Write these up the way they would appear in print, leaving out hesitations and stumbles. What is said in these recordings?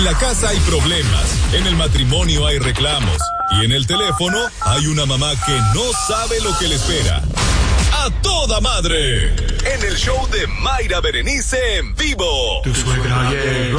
En la casa hay problemas, en el matrimonio hay reclamos y en el teléfono hay una mamá que no sabe lo que le espera. ¡A toda madre! En el show de Mayra Berenice en vivo. Tu suegra llegó.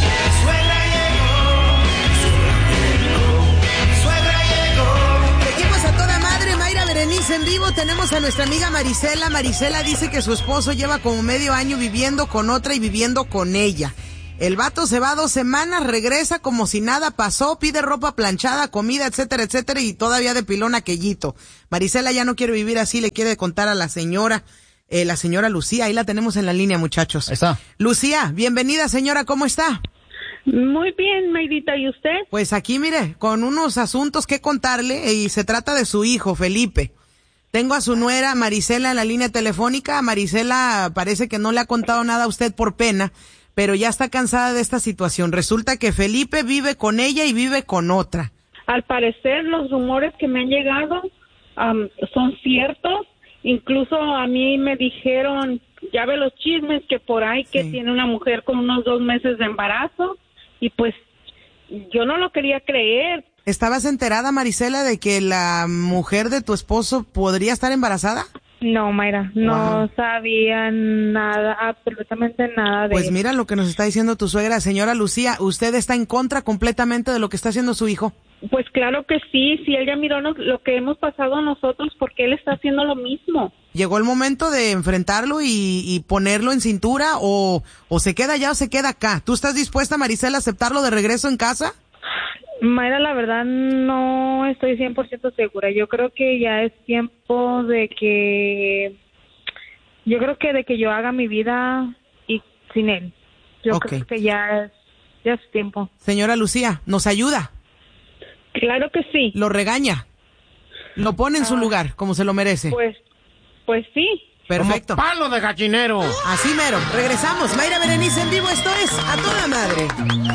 Seguimos a toda madre, Mayra Berenice en vivo. Tenemos a nuestra amiga Marisela. Marisela dice que su esposo lleva como medio año viviendo con otra y viviendo con ella. El vato se va 2 semanas, regresa como si nada pasó, pide ropa planchada, comida, etcétera, etcétera, y todavía de pilón aquellito. Marisela ya no quiere vivir así, le quiere contar a la señora Lucía. Ahí la tenemos en la línea, muchachos. Ahí está. Lucía, bienvenida, señora, ¿cómo está? Muy bien, Mayrita, ¿y usted? Pues aquí, mire, con unos asuntos que contarle, y se trata de su hijo, Felipe. Tengo a su nuera, Marisela, en la línea telefónica. Marisela parece que no le ha contado nada a usted por pena, pero ya está cansada de esta situación. Resulta que Felipe vive con ella y vive con otra. Al parecer, los rumores que me han llegado son ciertos. Incluso a mí me dijeron, ya ve los chismes, que por ahí que tiene una mujer con unos 2 meses de embarazo. Y pues yo no lo quería creer. ¿Estabas enterada, Marisela, de que la mujer de tu esposo podría estar embarazada? No, Mayra, no sabía nada, absolutamente nada de Pues eso. mira lo que nos está diciendo tu suegra. Señora Lucía, ¿usted está en contra completamente de lo que está haciendo su hijo? Pues claro que sí, si él ya miró lo que hemos pasado nosotros, porque él está haciendo lo mismo. ¿Llegó el momento de enfrentarlo y ponerlo en cintura o se queda allá o se queda acá? ¿Tú estás dispuesta, Marisela, a aceptarlo de regreso en casa? Mayra, la verdad no estoy 100% segura. Yo creo que ya es tiempo de que yo haga mi vida y sin él. Yo creo que ya es tiempo. Señora Lucía, ¿nos ayuda? Claro que sí. ¿Lo regaña? ¿Lo pone en su lugar, como se lo merece? Pues sí. Perfecto. Como palo de gallinero. Así mero. Regresamos. Mayra Berenice en vivo. Esto es A Toda Madre.